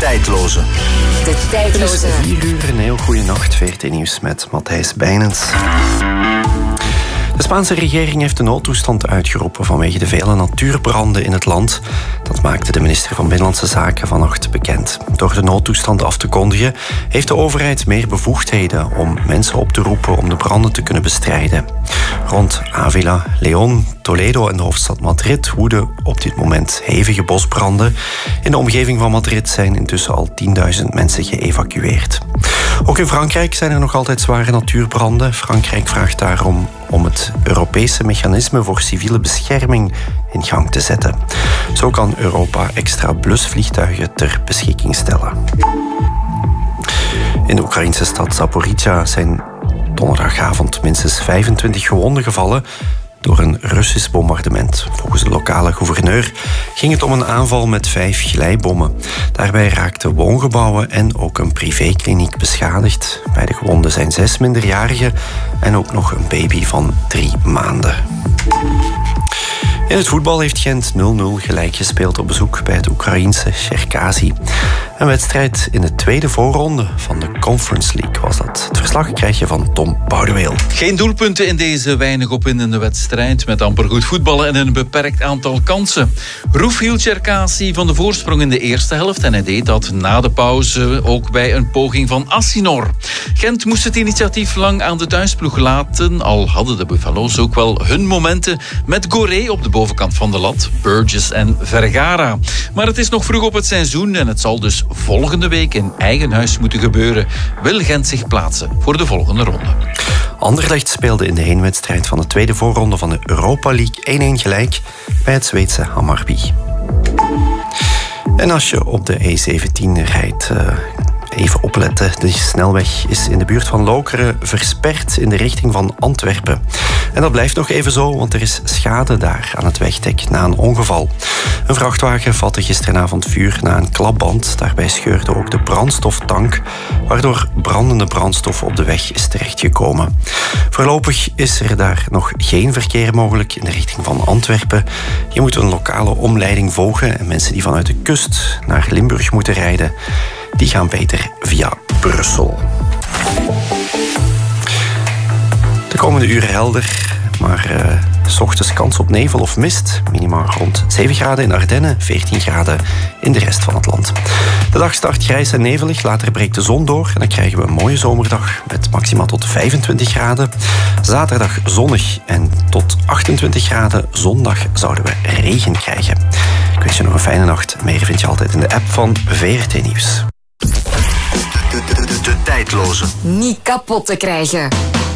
tijdloze. De tijdloze. Het is 4 uur, een heel goede nacht. VRT Nieuws met Matthijs Bijnens. De Spaanse regering heeft de noodtoestand uitgeroepen vanwege de vele natuurbranden in het land. Dat maakte de minister van Binnenlandse Zaken vannacht bekend. Door de noodtoestand af te kondigen heeft de overheid meer bevoegdheden om mensen op te roepen om de branden te kunnen bestrijden. Rond Ávila, León, Toledo en de hoofdstad Madrid woeden op dit moment hevige bosbranden. In de omgeving van Madrid zijn intussen al 10.000 mensen geëvacueerd. Ook in Frankrijk zijn er nog altijd zware natuurbranden. Frankrijk vraagt daarom om het Europese mechanisme voor civiele bescherming in gang te zetten. Zo kan Europa extra blusvliegtuigen ter beschikking stellen. In de Oekraïnse stad Zaporizhzhia zijn donderdagavond minstens 25 gewonden gevallen door een Russisch bombardement. Volgens de lokale gouverneur ging het om een aanval met 5 glijbommen. Daarbij raakten woongebouwen en ook een privékliniek beschadigd. Bij de gewonden zijn 6 minderjarigen en ook nog een baby van 3 maanden. In het voetbal heeft Gent 0-0 gelijk gespeeld op bezoek bij het Oekraïense Cherkasy. Een wedstrijd in de tweede voorronde van de Conference League was dat. Het verslag krijg je van Tom Boudeweel. Geen doelpunten in deze weinig opwindende wedstrijd met amper goed voetballen en een beperkt aantal kansen. Roef hield Cherkasy van de voorsprong in de eerste helft en hij deed dat na de pauze ook bij een poging van Assinor. Gent moest het initiatief lang aan de thuisploeg laten, al hadden de Buffalo's ook wel hun momenten met Goré op de bovenkant van de lat, Burgess en Vergara. Maar het is nog vroeg op het seizoen en het zal dus volgende week in eigen huis moeten gebeuren. Wil Gent zich plaatsen voor de volgende ronde. Anderlecht speelde in de heenwedstrijd van de tweede voorronde van de Europa League 1-1 gelijk bij het Zweedse Hammarby. En als je op de E17 rijdt, even opletten. De snelweg is in de buurt van Lokeren versperd in de richting van Antwerpen. En dat blijft nog even zo, want er is schade daar aan het wegdek na een ongeval. Een vrachtwagen vatte gisteravond vuur na een klapband. Daarbij scheurde ook de brandstoftank, waardoor brandende brandstof op de weg is terechtgekomen. Voorlopig is er daar nog geen verkeer mogelijk in de richting van Antwerpen. Je moet een lokale omleiding volgen en mensen die vanuit de kust naar Limburg moeten rijden, die gaan beter via Brussel. De komende uren helder, maar 's ochtends kans op nevel of mist. Minimaal rond 7 graden in Ardennen, 14 graden in de rest van het land. De dag start grijs en nevelig, later breekt de zon door en dan krijgen we een mooie zomerdag met maximaal tot 25 graden. Zaterdag zonnig en tot 28 graden. Zondag zouden we regen krijgen. Ik wens je nog een fijne nacht. Meer vind je altijd in de app van VRT Nieuws. De tijdloze. Niet kapot te krijgen.